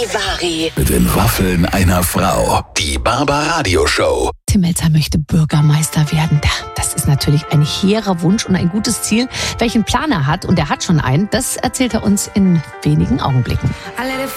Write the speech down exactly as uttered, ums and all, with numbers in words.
Charivari. Mit den Waffeln einer Frau. Die Barbaradio Show. Tim Melzer möchte Bürgermeister werden. Das ist natürlich ein hehrer Wunsch und ein gutes Ziel. Welchen Plan er hat, und er hat schon einen, das erzählt er uns in wenigen Augenblicken.